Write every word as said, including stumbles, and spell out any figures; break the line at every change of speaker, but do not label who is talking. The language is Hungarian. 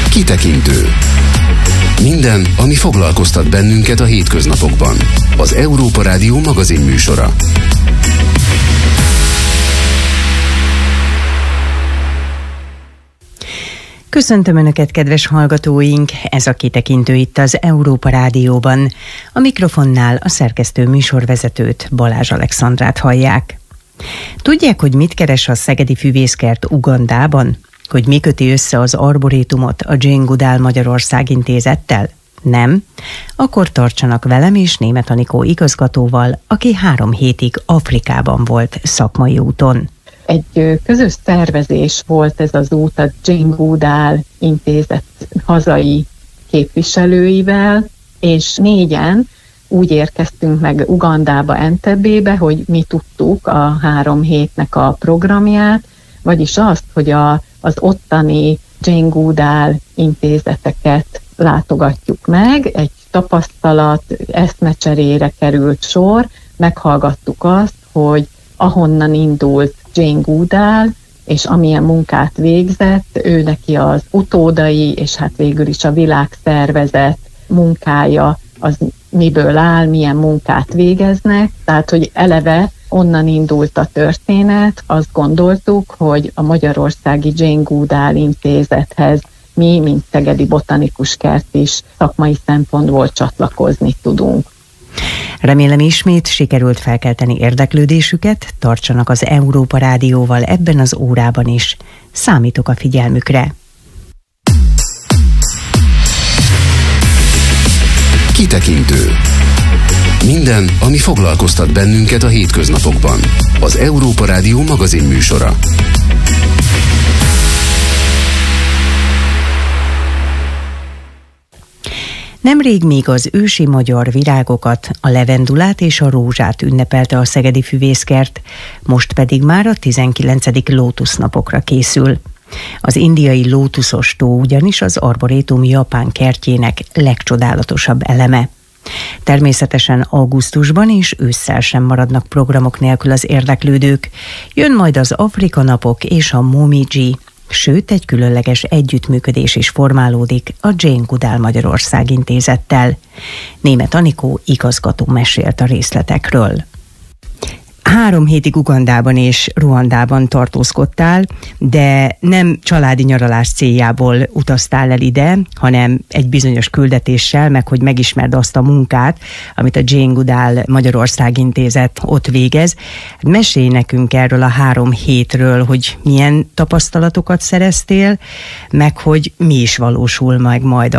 Kitekintő. Minden, ami foglalkoztat bennünket a hétköznapokban. Az Európa Rádió magazin műsora.
Köszöntöm Önöket, kedves hallgatóink! Ez a Kitekintő itt az Európa Rádióban. A mikrofonnál a szerkesztő műsorvezetőt, Balázs Alexandrát hallják. Tudják, hogy mit keres a szegedi füvészkert Ugandában? Hogy mi köti össze az arborétumot a Jane Goodall Magyarország Intézettel? Nem? Akkor tartsanak velem és Németh Anikó igazgatóval, aki három hétig Afrikában volt szakmai úton.
Egy közös szervezés volt ez az út a Jane Goodall Intézet hazai képviselőivel, és négyen úgy érkeztünk meg Ugandába, Entebébe, hogy mi tudtuk a három hétnek a programját, vagyis azt, hogy a, az ottani Jane Goodall intézeteket látogatjuk meg, egy tapasztalat, eszmecserére került sor, meghallgattuk azt, hogy ahonnan indult Jane Goodall, és amilyen munkát végzett, ő neki az utódai, és hát végül is a világszervezet munkája, az miből áll, milyen munkát végeznek, tehát hogy eleve onnan indult a történet, azt gondoltuk, hogy a magyarországi Jane Goodall Intézethez mi, mint Szegedi Botanikus Kert is szakmai szempontból csatlakozni tudunk.
Remélem ismét sikerült felkelteni érdeklődésüket, tartsanak az Európa Rádióval ebben az órában is. Számítok a figyelmükre.
Kitekintő. Minden, ami foglalkoztat bennünket a hétköznapokban. Az Európa Rádió magazin műsora.
Nemrég még az ősi magyar virágokat, a levendulát és a rózsát ünnepelte a szegedi füvészkert, most pedig már a tizenkilencedik lótusznapokra készül. Az indiai lótuszos tó ugyanis az arborétum japán kertjének legcsodálatosabb eleme. Természetesen augusztusban és ősszel sem maradnak programok nélkül az érdeklődők. Jön majd az Afrika napok és a Momiji, sőt egy különleges együttműködés is formálódik a Jane Goodall Magyarország Intézettel. Németh Anikó igazgató mesélt a részletekről. Három hétig Ugandában és Ruandában tartózkodtál, de nem családi nyaralás céljából utaztál el ide, hanem egy bizonyos küldetéssel, meg hogy megismerd azt a munkát, amit a Jane Goodall Magyarország Intézet ott végez. Mesélj nekünk erről a három hétről, hogy milyen tapasztalatokat szereztél, meg hogy mi is valósul meg majd